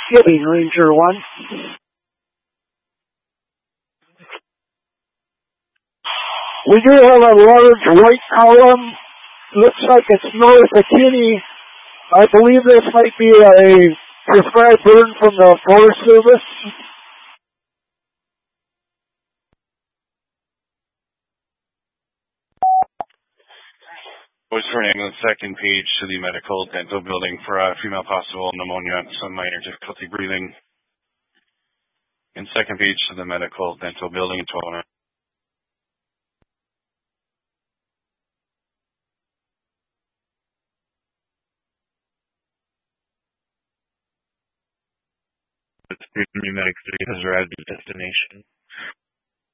Giving Ranger 1. We do have a large white column. Looks like it's north of Kinney. I believe this might be a prescribed burn from the Forest Service. Was turning on the second page to the medical dental building for a female possible pneumonia and some minor difficulty breathing. And second page to the medical dental building in 1200. New Medic 3 has arrived at destination.